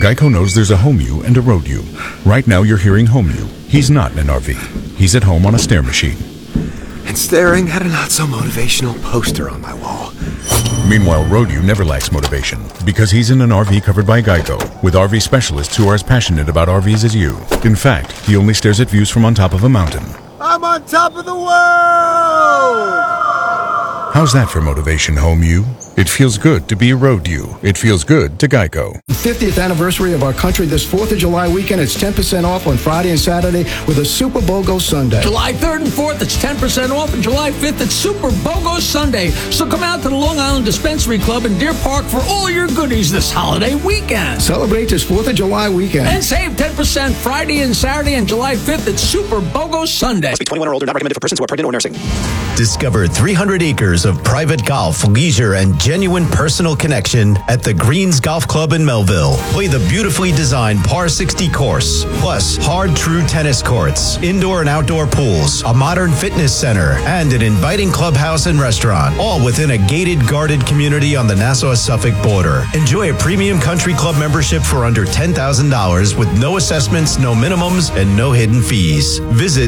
Geico knows there's a home you and a road you. Right now you're hearing home you. He's not in an RV. He's at home on a stair machine. And staring at a not-so-motivational poster on my wall. Meanwhile, road you never lacks motivation because he's in an RV covered by Geico with RV specialists who are as passionate about RVs as you. In fact, he only stares at views from on top of a mountain. I'm on top of the world! How's that for motivation, home you? It feels good to be a road you. It feels good to Geico. The 50th anniversary of our country this 4th of July weekend. It's 10% off on Friday and Saturday with a Super BOGO Sunday. July 3rd and 4th, it's 10% off, and July 5th, it's Super BOGO Sunday. So come out to the Long Island Dispensary Club in Deer Park for all your goodies this holiday weekend. Celebrate this 4th of July weekend. And save 10% Friday and Saturday, and July 5th, it's Super BOGO Sunday. Must be 21 or older, not recommended for persons who are pregnant or nursing. Discover 300 acres of private golf, leisure, and genuine personal connection at the Greens Golf Club in Melville. Play the beautifully designed par 60 course, plus hard true tennis courts, indoor and outdoor pools, a modern fitness center, and an inviting clubhouse and restaurant, all within a gated, guarded community on the Nassau-Suffolk border. Enjoy a premium country club membership for under $10,000 with no assessments, no minimums, and no hidden fees. Visit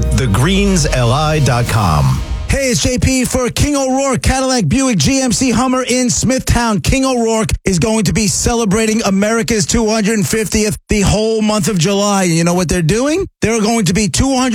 thegreensli.com. Hey, it's JP for King O'Rourke Cadillac Buick GMC Hummer in Smithtown. King O'Rourke is going to be celebrating America's 250th the whole month of July. And you know what they're doing? There are going to be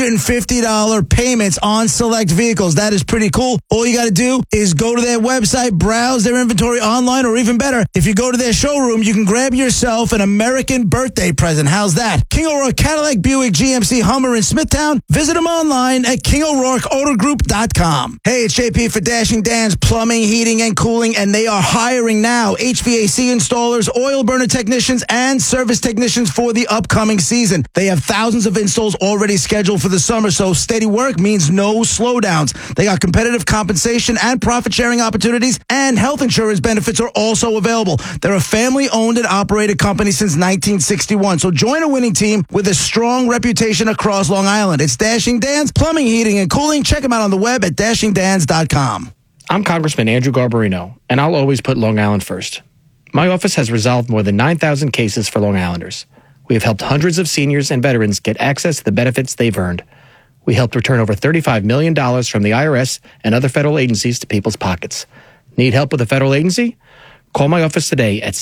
$250 payments on select vehicles. That is pretty cool. All you got to do is go to their website, browse their inventory online, or even better, if you go to their showroom, you can grab yourself an American birthday present. How's that? King O'Rourke Cadillac Buick GMC Hummer in Smithtown. Visit them online at KingO'RourkeAutoGroup.com. Hey, it's JP for Dashing Dan's Plumbing, Heating, and Cooling, and they are hiring now HVAC installers, oil burner technicians, and service technicians for the upcoming season. They have thousands of installs already scheduled for the summer, so steady work means no slowdowns. They got competitive compensation and profit-sharing opportunities, and health insurance benefits are also available. They're a family-owned and operated company since 1961, so join a winning team with a strong reputation across Long Island. It's Dashing Dan's Plumbing, Heating, and Cooling. Check them out on the web at dashingdans.com. I'm Congressman Andrew Garbarino, and I'll always put Long Island first. My office has resolved more than 9,000 cases for Long Islanders. We have helped hundreds of seniors and veterans get access to the benefits they've earned. We helped return over $35 million from the IRS and other federal agencies to people's pockets. Need help with a federal agency? Call my office today at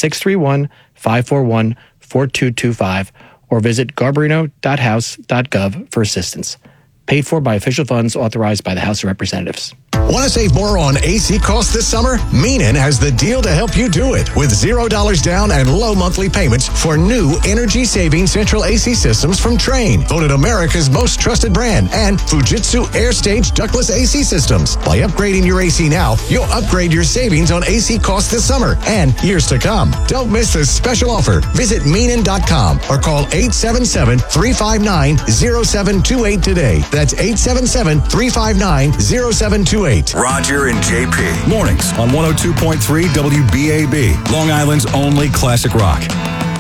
631-541-4225 or visit garbarino.house.gov for assistance. Paid for by official funds authorized by the House of Representatives. Want to save more on AC costs this summer? Meenan has the deal to help you do it with $0 down and low monthly payments for new energy-saving central AC systems from Trane, voted America's most trusted brand, and Fujitsu Air-Stage ductless AC systems. By upgrading your AC now, you'll upgrade your savings on AC costs this summer and years to come. Don't miss this special offer. Visit Meenan.com or call 877-359-0728 today. That's 877-359-0728. Roger and JP. Mornings on 102.3 WBAB, Long Island's only classic rock.